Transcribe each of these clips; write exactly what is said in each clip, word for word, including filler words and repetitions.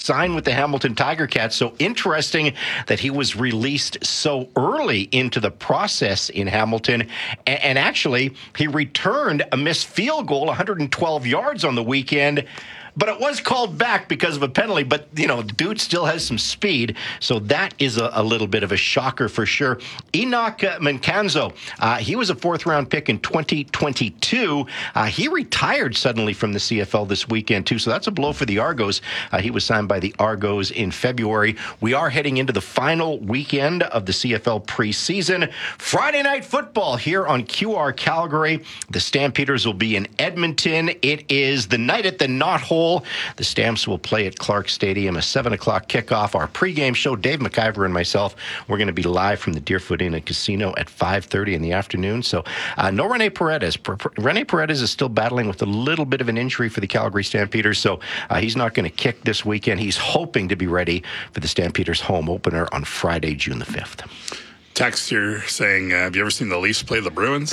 sign with the Hamilton Tiger Cats. So interesting that he was released so early into the process in Hamilton. And, and actually, he returned a missed field goal, one hundred twelve yards on the weekend. But it was called back because of a penalty. But, you know, the dude still has some speed. So that is a, a little bit of a shocker for sure. Enoch uh, Mancanzo, uh, he was a fourth-round pick in twenty twenty-two. Uh, he retired suddenly from the C F L this weekend, too. So that's a blow for the Argos. Uh, he was signed by the Argos in February. We are heading into the final weekend of the C F L preseason. Friday night football here on Q R Calgary. The Stampeders will be in Edmonton. It is the night at the Knothole. The Stamps will play at Clark Stadium, a seven o'clock kickoff. Our pregame show, Dave McIver and myself, we're going to be live from the Deerfoot Inn and Casino at five thirty in the afternoon. So uh, no Rene Paredes. Rene Paredes is still battling with a little bit of an injury for the Calgary Stampeders, so uh, he's not going to kick this weekend. He's hoping to be ready for the Stampeders home opener on Friday, June the fifth. Text here saying, uh, have you ever seen the Leafs play the Bruins?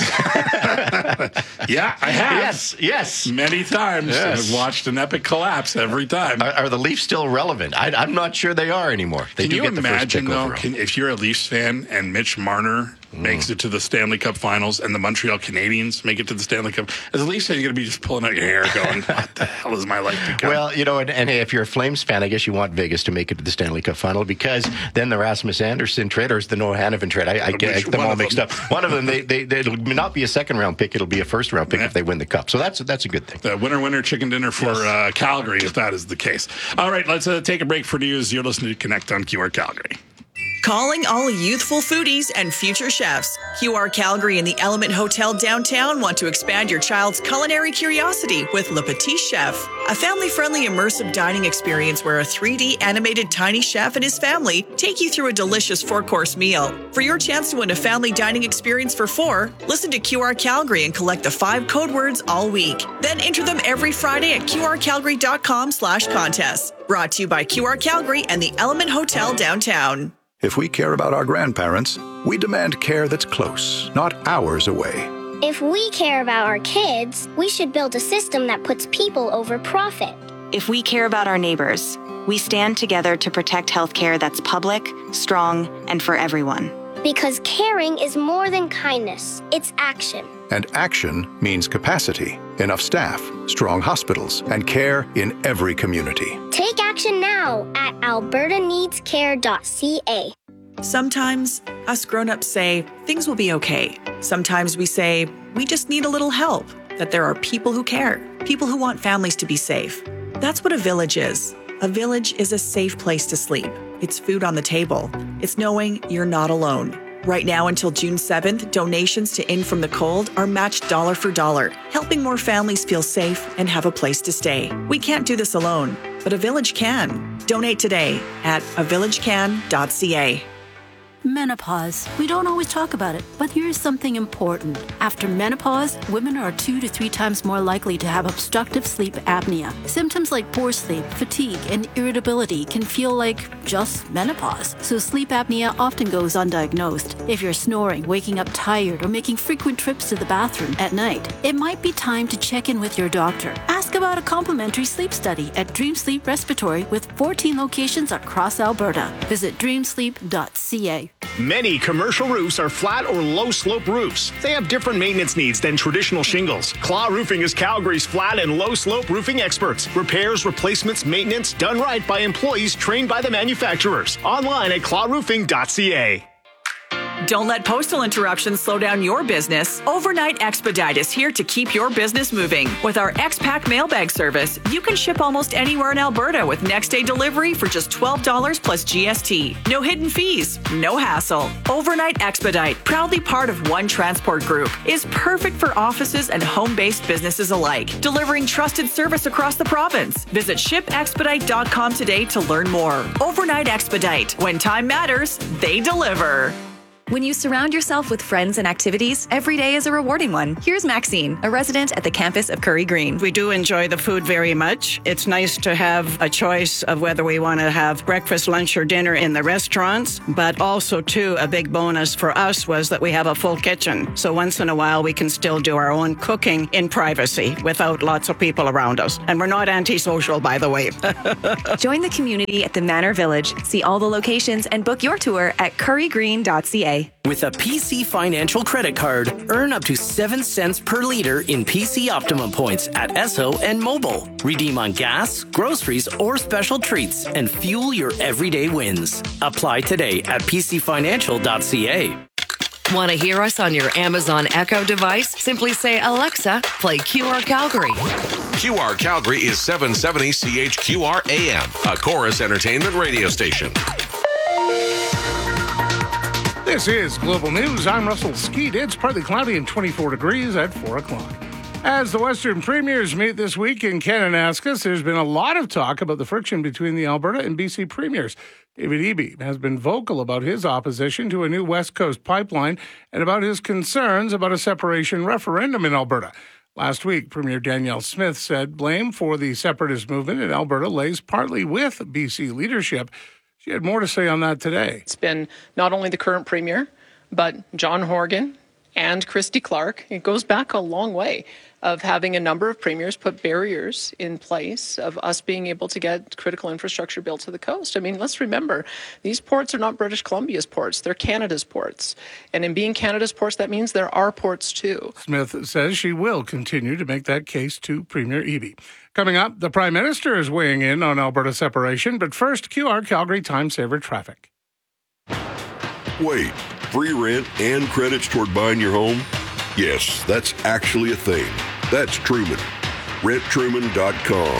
Yeah, I have. Yes, yes. Many times. Yes. I've watched an epic collapse every time. Are, are the Leafs still relevant? I, I'm not sure they are anymore. They can do you get the imagine, first pick though, overall. can, if you're a Leafs fan and Mitch Marner mm. makes it to the Stanley Cup Finals and the Montreal Canadiens make it to the Stanley Cup, as a Leafs fan, you're going to be just pulling out your hair going, what the hell is my life become? Well, you know, and, and if you're a Flames fan, I guess you want Vegas to make it to the Stanley Cup Final because then the Rasmus Anderson trade or the Noah Hanifin trade, I, I get Which, them all mixed them. up. One of them, they, they, they, it'll not be a second-round pick. It'll be a first-round pick yeah. if they win the Cup. So that's that's a good thing. The winner, winner, chicken dinner for yes. uh, Calgary, if that is the case. All right, let's uh, take a break for news. You're listening to Connect on Q R Calgary. Calling all youthful foodies and future chefs. Q R Calgary and the Element Hotel downtown want to expand your child's culinary curiosity with Le Petit Chef, a family-friendly immersive dining experience where a three D animated tiny chef and his family take you through a delicious four-course meal. For your chance to win a family dining experience for four, listen to Q R Calgary and collect the five code words all week. Then enter them every Friday at qrcalgary.com slash contest. Brought to you by Q R Calgary and the Element Hotel downtown. If we care about our grandparents, we demand care that's close, not hours away. If we care about our kids, we should build a system that puts people over profit. If we care about our neighbors, we stand together to protect healthcare that's public, strong, and for everyone. Because caring is more than kindness, it's action. And action means capacity, enough staff, strong hospitals, and care in every community. Take action now at alberta needs care dot c a. Sometimes us grown-ups say things will be okay. Sometimes we say we just need a little help, that there are people who care, people who want families to be safe. That's what a village is. A village is a safe place to sleep. It's food on the table. It's knowing you're not alone. Right now until June seventh, donations to In From the Cold are matched dollar for dollar, helping more families feel safe and have a place to stay. We can't do this alone, but a village can. Donate today at a village can dot c a. Menopause. We don't always talk about it, but here's something important. After menopause, women are two to three times more likely to have obstructive sleep apnea. Symptoms like poor sleep, fatigue, and irritability can feel like just menopause. So sleep apnea often goes undiagnosed. If you're snoring, waking up tired, or making frequent trips to the bathroom at night, it might be time to check in with your doctor. Ask about a complimentary sleep study at Dream Sleep Respiratory with fourteen locations across Alberta. Visit dream sleep dot c a. Many commercial roofs are flat or low-slope roofs. They have different maintenance needs than traditional shingles. Claw Roofing is Calgary's flat and low-slope roofing experts. Repairs, replacements, maintenance done right by employees trained by the manufacturers. Online at claw roofing dot c a. Don't let postal interruptions slow down your business. Overnight Expedite is here to keep your business moving. With our X-Pack mailbag service, you can ship almost anywhere in Alberta with next-day delivery for just twelve dollars plus G S T. No hidden fees, no hassle. Overnight Expedite, proudly part of One Transport Group, is perfect for offices and home-based businesses alike, delivering trusted service across the province. Visit ship expedite dot com today to learn more. Overnight Expedite. When time matters, they deliver. When you surround yourself with friends and activities, every day is a rewarding one. Here's Maxine, a resident at the campus of Curry Green. We do enjoy the food very much. It's nice to have a choice of whether we want to have breakfast, lunch, or dinner in the restaurants, but also, too, a big bonus for us was that we have a full kitchen. So once in a while, we can still do our own cooking in privacy without lots of people around us. And we're not antisocial, by the way. Join the community at the Manor Village. See all the locations and book your tour at curry green dot c a. With a P C Financial credit card, earn up to seven cents per liter in P C Optimum points at Esso and Mobile. Redeem on gas, groceries, or special treats and fuel your everyday wins. Apply today at p c financial dot c a. Want to hear us on your Amazon Echo device? Simply say, Alexa, play Q R Calgary. Q R Calgary is seven seventy C H Q R A M, a Chorus Entertainment radio station. This is Global News. I'm Russell Skeet. It's partly cloudy and twenty-four degrees at four o'clock. As the Western Premiers meet this week in Kananaskis, there's been a lot of talk about the friction between the Alberta and B C Premiers. David Eby has been vocal about his opposition to a new West Coast pipeline and about his concerns about a separation referendum in Alberta. Last week, Premier Danielle Smith said blame for the separatist movement in Alberta lays partly with B C leadership. She had more to say on that today. It's been not only the current premier, but John Horgan and Christy Clark. It goes back a long way of having a number of premiers put barriers in place of us being able to get critical infrastructure built to the coast. I mean, let's remember, these ports are not British Columbia's ports. They're Canada's ports. And in being Canada's ports, that means there are ports too. Smith says she will continue to make that case to Premier Eby. Coming up, the Prime Minister is weighing in on Alberta separation, but first, Q R Calgary Time Saver traffic. Wait, free rent and credits toward buying your home? Yes, that's actually a thing. That's Truman. rent truman dot com.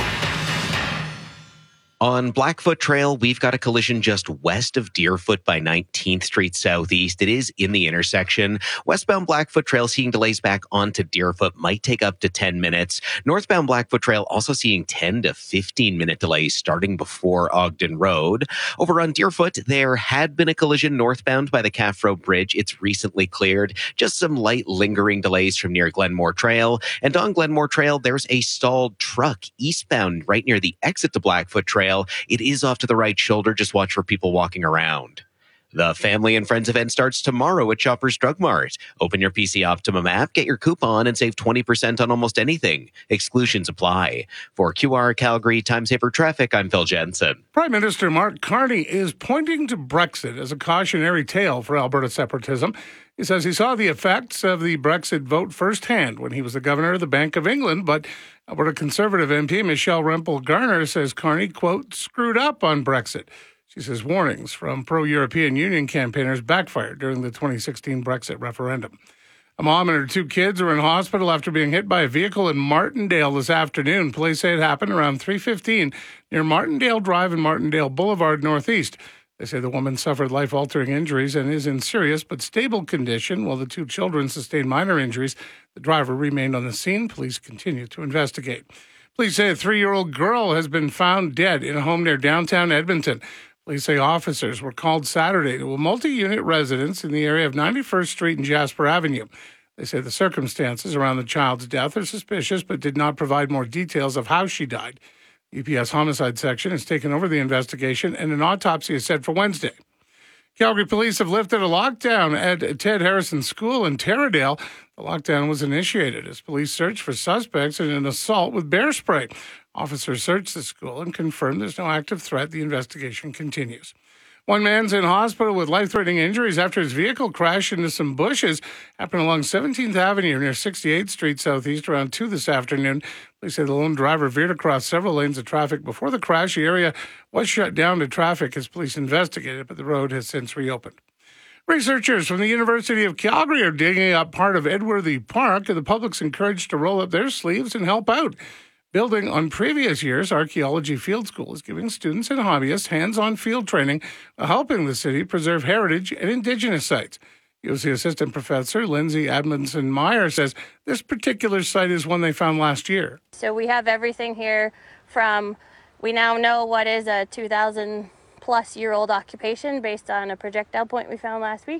On Blackfoot Trail, we've got a collision just west of Deerfoot by nineteenth Street Southeast. It is in the intersection. Westbound Blackfoot Trail seeing delays back onto Deerfoot, might take up to ten minutes. Northbound Blackfoot Trail also seeing ten to fifteen minute delays starting before Ogden Road. Over on Deerfoot, there had been a collision northbound by the Caffro Bridge. It's recently cleared. Just some light lingering delays from near Glenmore Trail. And on Glenmore Trail, there's a stalled truck eastbound right near the exit to Blackfoot Trail. It is off to the right shoulder. Just watch for people walking around. The Family and Friends event starts tomorrow at Shoppers Drug Mart. Open your P C Optimum app, get your coupon, and save twenty percent on almost anything. Exclusions apply. For Q R Calgary Time Saver Traffic, I'm Phil Jensen. Prime Minister Mark Carney is pointing to Brexit as a cautionary tale for Alberta separatism. He says he saw the effects of the Brexit vote firsthand when he was the governor of the Bank of England, but Alberta Conservative M P Michelle Rempel-Garner says Carney, quote, screwed up on Brexit. She says warnings from pro-European Union campaigners backfired during the twenty sixteen Brexit referendum. A mom and her two kids are in hospital after being hit by a vehicle in Martindale this afternoon. Police say it happened around three fifteen near Martindale Drive and Martindale Boulevard Northeast. They say the woman suffered life-altering injuries and is in serious but stable condition, while the two children sustained minor injuries. The driver remained on the scene. Police continue to investigate. Police say a three-year-old girl has been found dead in a home near downtown Edmonton. Police say officers were called Saturday to a multi-unit residence in the area of ninety-first Street and Jasper Avenue. They say the circumstances around the child's death are suspicious but did not provide more details of how she died. U P S Homicide Section has taken over the investigation, and an autopsy is set for Wednesday. Calgary police have lifted a lockdown at Ted Harrison School in Taradale. The lockdown was initiated as police search for suspects in an assault with bear spray. Officers searched the school and confirmed there's no active threat. The investigation continues. One man's in hospital with life-threatening injuries after his vehicle crashed into some bushes. Happened along seventeenth Avenue near sixty-eighth Street Southeast around two this afternoon. Police say the lone driver veered across several lanes of traffic before the crash. The area was shut down to traffic as police investigated, but the road has since reopened. Researchers from the University of Calgary are digging up part of Edworthy Park, and the public's encouraged to roll up their sleeves and help out. Building on previous years' archaeology field school is giving students and hobbyists hands-on field training, while helping the city preserve heritage and Indigenous sites. U of C Assistant Professor Lindsay Admonson-Meyer says this particular site is one they found last year. So we have everything here from, we now know what is a two thousand plus year old occupation based on a projectile point we found last week.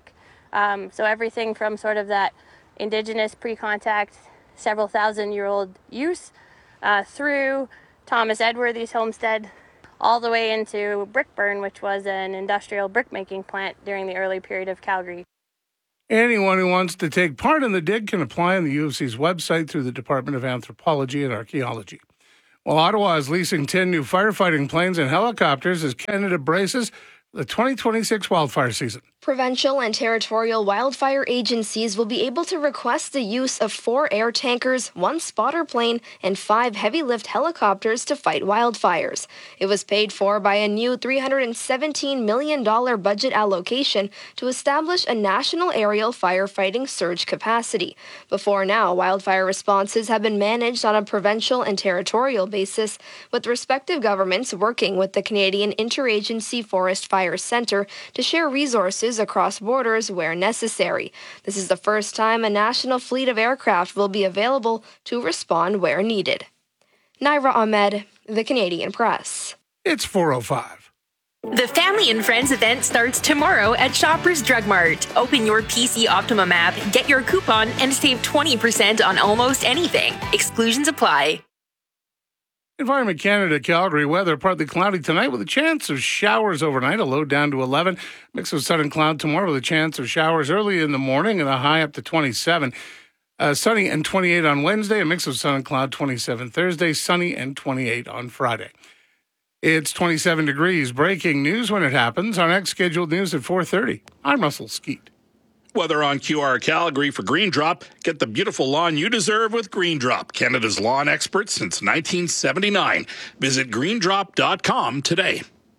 Um, so everything from sort of that indigenous pre-contact, several thousand year old use uh, through Thomas Edworthy's homestead, all the way into Brickburn, which was an industrial brick-making plant during the early period of Calgary. Anyone who wants to take part in the dig can apply on the U of C's website through the Department of Anthropology and Archaeology. While Ottawa is leasing ten new firefighting planes and helicopters as Canada braces the twenty twenty-six wildfire season. Provincial and territorial wildfire agencies will be able to request the use of four air tankers, one spotter plane, and five heavy-lift helicopters to fight wildfires. It was paid for by a new three hundred seventeen million dollars budget allocation to establish a national aerial firefighting surge capacity. Before now, wildfire responses have been managed on a provincial and territorial basis, with respective governments working with the Canadian Interagency Forest Fire Centre to share resources across borders where necessary. This is the first time a national fleet of aircraft will be available to respond where needed. Naira Ahmed, The Canadian Press. It's four oh five. The Family and Friends event starts tomorrow at Shoppers Drug Mart. Open your P C Optimum app, get your coupon, and save twenty percent on almost anything. Exclusions apply. Environment Canada, Calgary weather, partly cloudy tonight with a chance of showers overnight, a low down to eleven. Mix of sun and cloud tomorrow with a chance of showers early in the morning and a high up to twenty-seven. Uh, sunny and twenty-eight on Wednesday, a mix of sun and cloud twenty-seven Thursday, sunny and twenty-eight on Friday. It's twenty-seven degrees. Breaking news when it happens. Our next scheduled news at four thirty. I'm Russell Skeet. Weather on Q R Calgary for Green Drop. Get the beautiful lawn you deserve with Green Drop, Canada's lawn expert since nineteen seventy-nine. Visit green drop dot com today.